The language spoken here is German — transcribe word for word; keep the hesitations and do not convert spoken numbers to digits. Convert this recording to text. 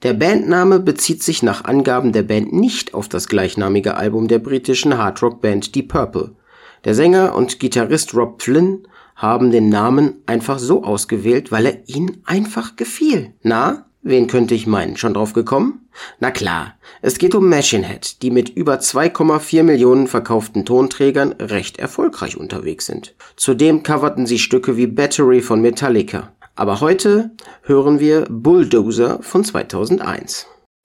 Der Bandname bezieht sich nach Angaben der Band nicht auf das gleichnamige Album der britischen Hardrock-Band Deep Purple. Der Sänger und Gitarrist Robb Flynn haben den Namen einfach so ausgewählt, weil er ihnen einfach gefiel. Na, wen könnte ich meinen? Schon drauf gekommen? Na klar, es geht um Machine Head, die mit über zwei Komma vier Millionen verkauften Tonträgern recht erfolgreich unterwegs sind. Zudem coverten sie Stücke wie Battery von Metallica. Aber heute hören wir Bulldozer von zweitausendeins.